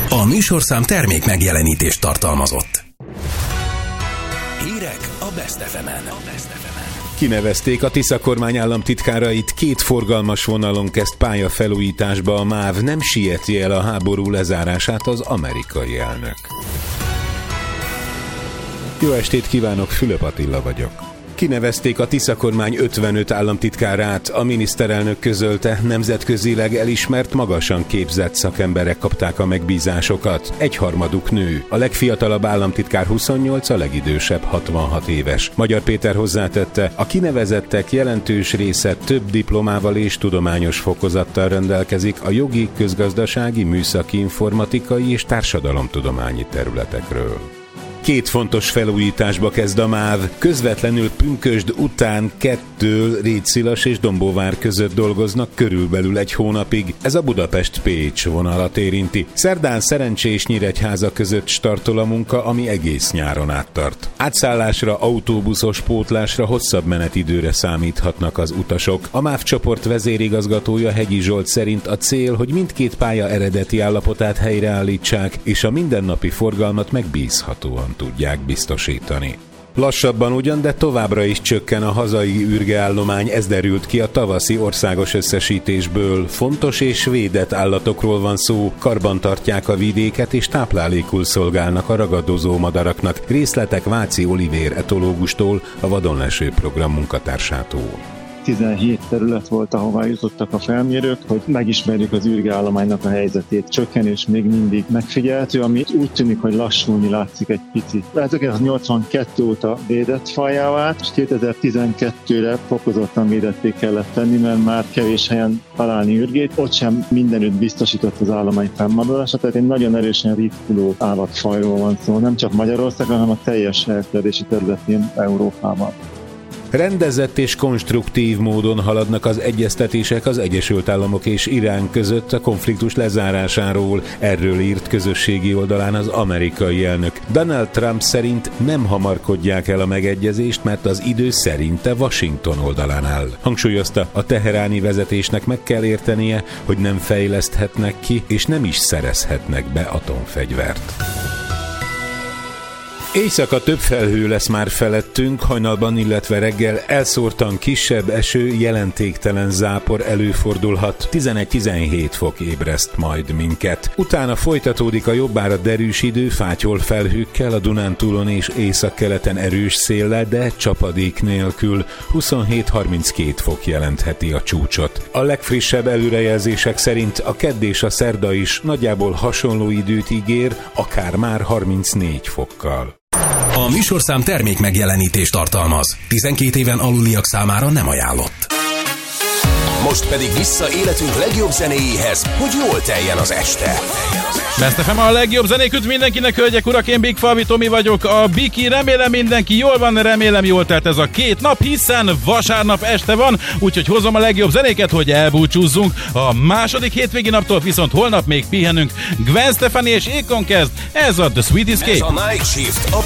A műsorszám termék megjelenítést tartalmazott. Hírek a Best FM-en. Kinevezték a Tisza kormány államtitkárait, 2 forgalmas vonalon kezd pályafelújításba a MÁV, nem sieti el a háború lezárását az amerikai elnök. Jó estét kívánok, Fülöp Attila vagyok. Kinevezték a Tisza kormány 55 államtitkárát, a miniszterelnök közölte, nemzetközileg elismert, magasan képzett szakemberek kapták a megbízásokat. 1/3 nő, a legfiatalabb államtitkár 28, a legidősebb 66 éves. Magyar Péter hozzátette, a kinevezettek jelentős része több diplomával és tudományos fokozattal rendelkezik a jogi, közgazdasági, műszaki, informatikai és társadalomtudományi területekről. 2 fontos felújításba kezd a MÁV. Közvetlenül Pünkösd után 2 Rétszilas és Dombóvár között dolgoznak körülbelül 1 hónapig. Ez a Budapest-Pécs vonalat érinti. Szerdán Szerencsés Nyíregyháza között startol a munka, ami egész nyáron áttart. Átszállásra, autóbuszos pótlásra, hosszabb menetidőre számíthatnak az utasok. A MÁV csoport vezérigazgatója, Hegyi Zsolt szerint a cél, hogy mindkét pálya eredeti állapotát helyreállítsák, és a mindennapi forgalmat megbízhatóan tudják biztosítani. Lassabban ugyan, de továbbra is csökken a hazai ürgeállomány, ez derült ki a tavaszi országos összesítésből. Fontos és védett állatokról van szó, karbantartják a vidéket és táplálékul szolgálnak a ragadozó madaraknak. Részletek Váci Olivér etológustól, a Vadonleső program munkatársától. 17 terület volt, ahová jutottak a felmérők, hogy megismerjük az ürgeállománynak a helyzetét. Csökkenés még mindig megfigyelhető, ami úgy tűnik, hogy lassulni látszik egy picit. 1982 óta védett fajjá vált, és 2012-re fokozottan védetté kellett tenni, mert már kevés helyen találni ürgét. Ott sem mindenütt biztosított az állomány fennmaradása, tehát egy nagyon erősen ritkuló állatfajról van szó, nem csak Magyarországon, hanem a teljes elterjedési területén Európában. Rendezett és konstruktív módon haladnak az egyeztetések az Egyesült Államok és Irán között a konfliktus lezárásáról, erről írt közösségi oldalán az amerikai elnök. Donald Trump szerint nem hamarkodják el a megegyezést, mert az idő szerinte Washington oldalán áll. Hangsúlyozta, a teheráni vezetésnek meg kell értenie, hogy nem fejleszthetnek ki, és nem is szerezhetnek be atomfegyvert. Éjszaka több felhő lesz már felettünk, hajnalban, illetve reggel elszórtan kisebb eső, jelentéktelen zápor előfordulhat. 11-17 fok ébreszt majd minket. Utána folytatódik a jobbára derűs idő, fátyol felhőkkel, a Dunántúlon és északkeleten erős széllel, de csapadék nélkül. 27-32 fok jelentheti a csúcsot. A legfrissebb előrejelzések szerint a kedd és a szerda is nagyjából hasonló időt ígér, akár már 34 fokkal. A műsorszám termék megjelenítést tartalmaz. 12 éven aluliak számára nem ajánlott. Most pedig vissza életünk legjobb zenéjéhez, hogy jól teljen az este. Best FM a legjobb zenék üdv mindenkinek, hölgyek, urak, én Big Fabi Tomi vagyok, a Biki, remélem mindenki jól van, remélem jól telt ez a 2 nap, hiszen vasárnap este van, úgyhogy hozom a legjobb zenéket, hogy elbúcsúzzunk. A második hétvégi naptól viszont holnap még pihenünk. Gwen Stefani és Akon kezd, ez a The Sweet Escape. Ez a Night Shift, a